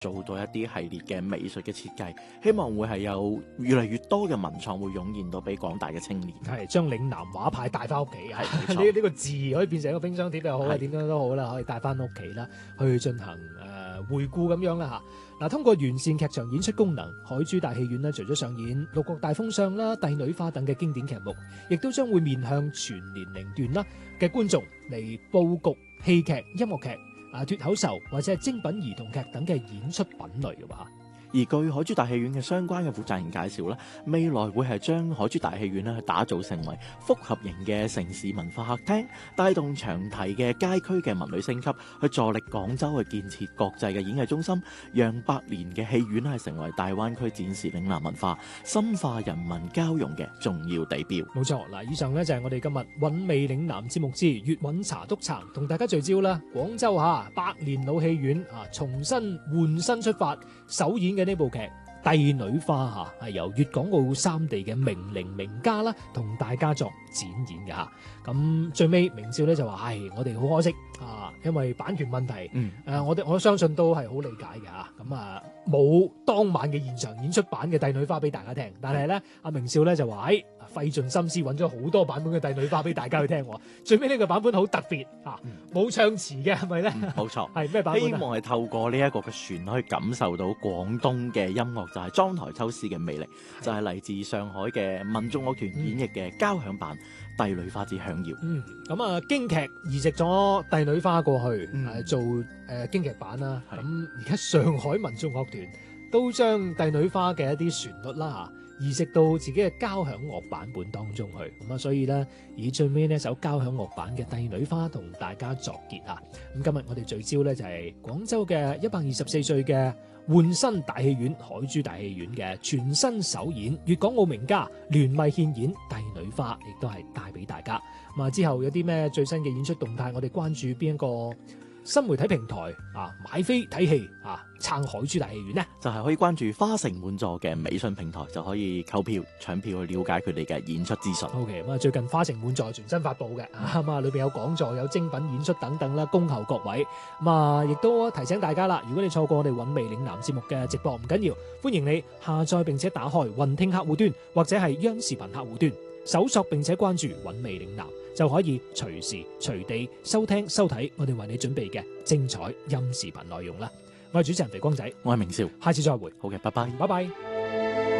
做到一啲系列嘅美術嘅設計，希望會係有越嚟越多嘅文創會湧現到俾廣大嘅青年。 係將嶺南畫派帶翻屋企啊！ 係冇錯呢個字可以變成一個冰箱貼又好啊，點樣都好啦，可以帶翻屋企啦，去進行回顧咁樣啦嚇。嗱，通過完善劇場演出功能，海珠大戲院呢，除咗上演《六國大封相》啦、《帝女花》等嘅經典劇目，亦都將會面向全年齡段啦嘅觀眾嚟佈局戲劇、音樂劇、脫口秀或者係精品兒童劇等嘅演出品類嘅話。 而據海珠大戲院嘅相關嘅負責人介紹咧，未來會係將海珠大戲院咧去打造成為複合型嘅城市文化客廳，帶動長堤嘅街區嘅文旅升級，去助力廣州去建設國際嘅演藝中心，讓百年嘅戲院係成為大灣區展示嶺南文化、深化人民交融嘅重要地標。 冇錯，嗱，以上呢就係我哋今日韻味嶺南節目之粵韻茶督茶，同大家聚焦啦。廣州百年老戲院重新換新出發，首演嘅呢部劇《帝女花》係由粵港澳三地嘅名伶名家啦同大家作展演嘅。咁最尾明少咧就話：我哋好可惜因為版權問題，我相信都係好理解嘅。咁冇當晚嘅現場演出版嘅《帝女花》俾大家聽，但係咧阿明少咧就話：費盡心思揾咗好多版本嘅《帝女花》俾大家去聽。最尾呢個版本好特別冇唱詞嘅，係咪咧？ 冇錯， 係咩版本？ 希望係透過呢一個嘅旋律去感受到廣東嘅音樂，就係莊台秋思嘅魅力，就係嚟自上海嘅民眾樂團演繹嘅交響版《帝女花之響耀》。 咁京劇移植咗《帝女花》過去，做京劇版啦。咁而家上海民眾樂團都將《帝女花》嘅一啲旋律啦移植到自己嘅交響樂版本當中去。咁所以咧以最尾呢首交響樂版嘅《帝女花》同大家作結啊。咁今日我哋聚焦咧就係廣州嘅124歲嘅換新大戲院海珠大戲院嘅全新首演，粵港澳名家聯袂獻演《帝女花》，亦都係帶俾大家。咁之後有啲咩最新嘅演出動態，我哋關注邊一個新媒體平台買飛睇戲撐海珠大戲院呢？ 就係可以關注花城滿座嘅微信平台，就可以購票搶票去了解佢哋嘅演出資訊。 OK， 咁最近花城滿座全新發布嘅，裏邊有講座、有精品演出等等啦，恭候各位。亦都提醒大家啦，如果你錯過我哋韻味嶺南節目嘅直播，唔緊要，歡迎你下載並且打開雲聽客戶端或者係央視頻客戶端，搜索並且關注韻味嶺南，就可以隨時隨地收聽收睇我哋為你準備嘅精彩音視頻內容啦。我係主持人肥光仔， 我係明少， 下次再會。 好嘅，拜拜， 拜拜。